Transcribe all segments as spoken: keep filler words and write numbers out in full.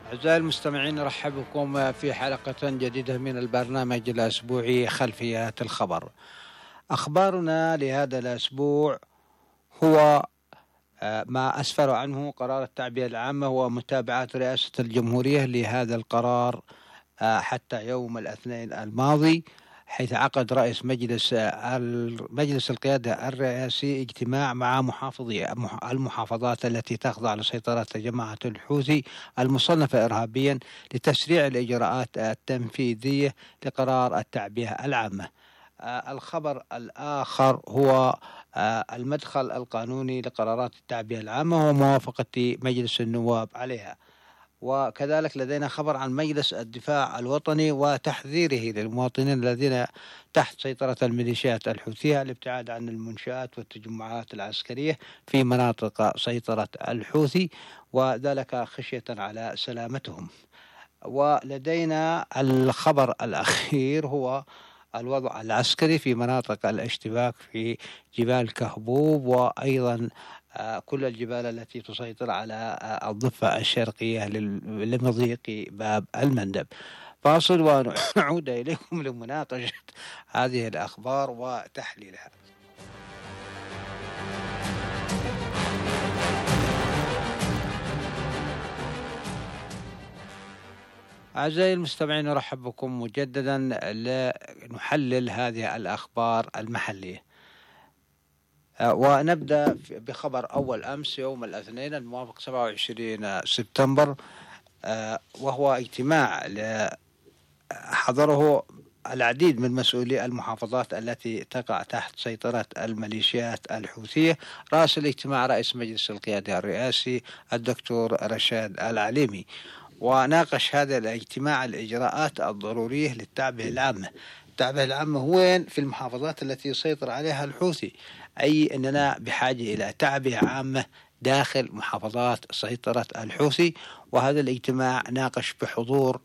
أعزائي المستمعين، نرحب بكم في حلقة جديدة من البرنامج الأسبوعي خلفيات الخبر. أخبارنا لهذا الأسبوع هو آه، ما أسفر عنه قرار التعبئة العامة ومتابعة رئاسة الجمهورية لهذا القرار آه، حتى يوم الاثنين الماضي، حيث عقد رئيس مجلس آه، مجلس القيادة الرئاسي اجتماع مع محافظي المحافظات التي تخضع لسيطرة جماعة الحوثي المصنفة إرهابيا لتسريع الإجراءات التنفيذية لقرار التعبئة العامة. آه، الخبر الآخر هو آه، المدخل القانوني لقرارات التعبئة العامة وموافقة مجلس النواب عليها. وكذلك لدينا خبر عن مجلس الدفاع الوطني وتحذيره للمواطنين الذين تحت سيطرة الميليشيات الحوثية الابتعاد عن المنشآت والتجمعات العسكرية في مناطق سيطرة الحوثي، وذلك خشية على سلامتهم. ولدينا الخبر الأخير هو الوضع العسكري في مناطق الاشتباك في جبال كهبوب، وأيضا آه، كل الجبال التي تسيطر على آه، الضفة الشرقية لل- لمضيق باب المندب. فاصل ونعود إليكم لمناقشة هذه الأخبار وتحليلها. أعزائي المستمعين، نرحب بكم مجددا لنحلل هذه الأخبار المحلية. آه، ونبدأ في- بخبر أول أمس يوم الاثنين الموافق سبعة وعشرين سبتمبر، آه، وهو اجتماع ل- حضره العديد من مسؤولي المحافظات التي تقع تحت سيطرة الميليشيات الحوثية. رأس الاجتماع رئيس مجلس القيادة الرئاسي الدكتور رشاد العليمي، وناقش هذا الاجتماع الإجراءات الضرورية للتعبئة العامة. التعبئة العامة وين؟ في المحافظات التي يسيطر عليها الحوثي، أي أننا بحاجة إلى تعبئة عامة داخل محافظات سيطرة الحوثي. وهذا الاجتماع ناقش بحضور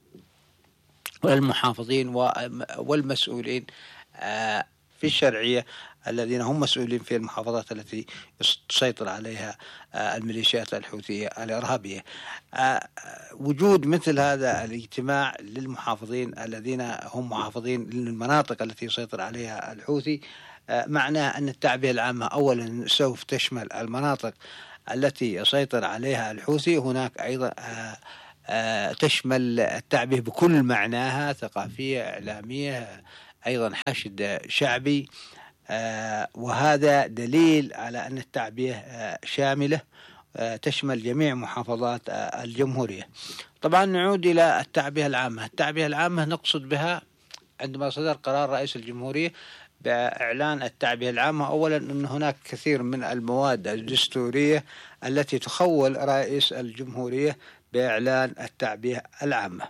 والمحافظين والمسؤولين آه، في الشرعية الذين هم مسؤولين في المحافظات التي تسيطر عليها آه، الميليشيات الحوثية الإرهابية. آه، وجود مثل هذا الاجتماع للمحافظين الذين هم محافظين للمناطق التي يسيطر عليها الحوثي آه، معناه أن التعبئة العامة أولا سوف تشمل المناطق التي يسيطر عليها الحوثي. هناك أيضا آه، آه، تشمل التعبئة بكل معناها، ثقافية، إعلامية، أيضا حشد شعبي. آه، وهذا دليل على أن التعبئة آه، شاملة آه، تشمل جميع محافظات آه، الجمهورية. طبعا نعود إلى التعبئة العامة. التعبئة العامة نقصد بها عندما صدر قرار رئيس الجمهورية بإعلان التعبئة العامة، أولا أن هناك كثير من المواد الدستورية التي تخول رئيس الجمهورية بإعلان التعبئة العامة.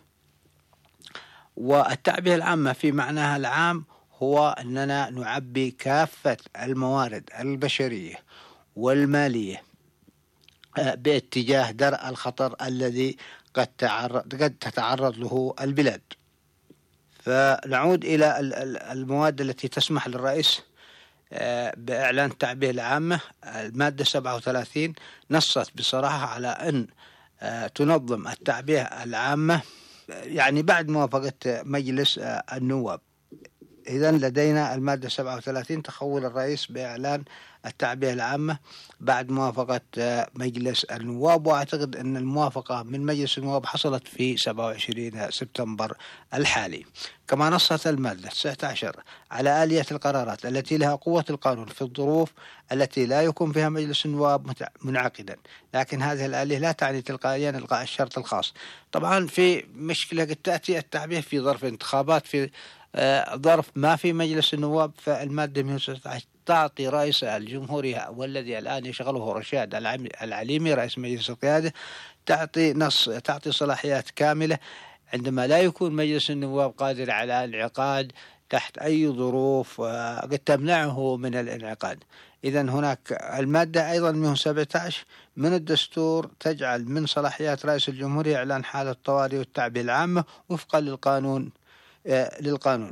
والتعبئة العامة في معناها العام هو أننا نعبي كافة الموارد البشرية والمالية آه، باتجاه درء الخطر الذي قد تعرض قد تتعرض له البلاد. فنعود إلى المواد التي تسمح للرئيس آه، بإعلان التعبئة العامة. المادة سبعة وثلاثين نصت بصراحة على أن آه، تنظم التعبئة العامة يعني بعد موافقة مجلس آه، النواب. إذن لدينا المادة سبعة وثلاثين تخول الرئيس بإعلان التعبئة العامة بعد موافقة آه، مجلس النواب، وأعتقد أن الموافقة من مجلس النواب حصلت في سبعة وعشرين سبتمبر الحالي. كما نصت المادة تسعة عشر على آلية القرارات التي لها قوة القانون في الظروف التي لا يكون فيها مجلس النواب منعقدا، لكن هذه الآلية لا تعني تلقائيا إلغاء الشرط الخاص. طبعا في مشكلة قد تأتي التعبئة في ظرف انتخابات، في آه، ظرف ما في مجلس النواب، فالمادة مئة وستة عشر تعطي رئيس الجمهورية والذي الآن يشغله رشاد العليمي رئيس مجلس القيادة، تعطي نص تعطي صلاحيات كاملة عندما لا يكون مجلس النواب قادر على الانعقاد تحت أي ظروف آه، قد تمنعه من الانعقاد. إذا هناك المادة أيضا مئة وسبعة عشر من الدستور تجعل من صلاحيات رئيس الجمهورية إعلان حالة الطوارئ والتعبئة العامة وفقا للقانون آه، للقانون.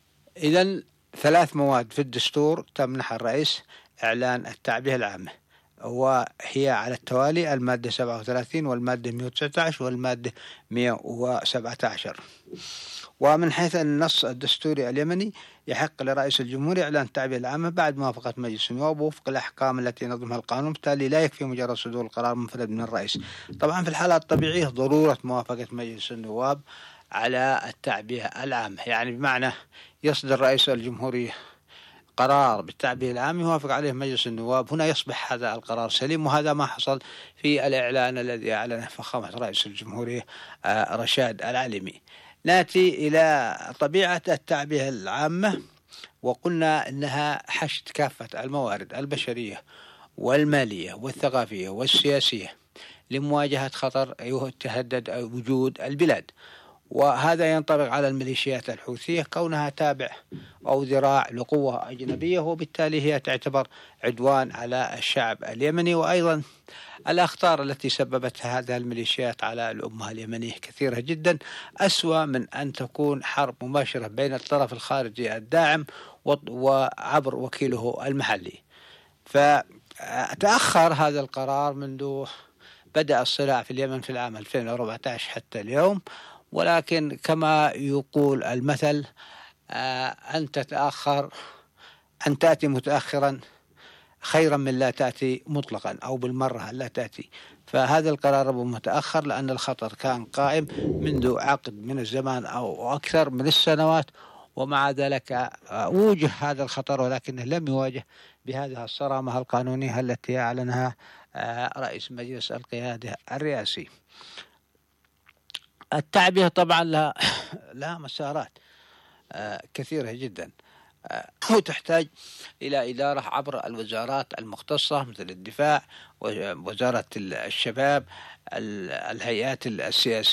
إذن ثلاث مواد في الدستور تمنح الرئيس إعلان التعبئة العامة. وهي على التوالي المادة سبعة وثلاثين والمادة مئة وتسعة عشر والمادة مئة وسبعة عشر. ومن حيث النص الدستوري اليمني يحق لرئيس الجمهورية إعلان التعبئة العامة بعد موافقة مجلس النواب وفق الأحكام التي نظمها القانون، بالتالي لا يكفي مجرد صدور القرار منفرد من الرئيس. طبعا في الحالات الطبيعية ضرورة موافقة مجلس النواب على التعبئة العامة، يعني بمعنى يصدر رئيس الجمهورية قرار بالتعبئة العام يوافق عليه مجلس النواب، هنا يصبح هذا القرار سليم، وهذا ما حصل في الإعلان الذي أعلنه فخامة رئيس الجمهورية رشاد العليمي. نأتي إلى طبيعة التعبئة العامة، وقلنا أنها حشد كافة الموارد البشرية والمالية والثقافية والسياسية لمواجهة خطر يتهدد وجود البلاد، وهذا ينطبق على الميليشيات الحوثية كونها تابع أو ذراع لقوة أجنبية، وبالتالي هي تعتبر عدوان على الشعب اليمني. وأيضا الأخطار التي سببتها هذه الميليشيات على الأمة اليمنية كثيرة جدا، أسوأ من أن تكون حرب مباشرة بين الطرف الخارجي الداعم وعبر وكيله المحلي. فتأخر هذا القرار منذ بدأ الصراع في اليمن في العام ألفين وأربعة عشر حتى اليوم، ولكن كما يقول المثل أن تتأخر أن تأتي متأخرا خيرا من لا تأتي مطلقا أو بالمرة لا تأتي. فهذا القرار متأخر لأن الخطر كان قائم منذ عقد من الزمان أو أكثر من السنوات، ومع ذلك وجه هذا الخطر ولكنه لم يواجه بهذه الصرامة القانونية التي أعلنها رئيس مجلس القيادة الرئاسي. التعبئة طبعا لها, لها مسارات كثيرة جدا، وتحتاج إلى إدارة عبر الوزارات المختصة مثل الدفاع ووزارة الشباب، الهيئات السياسية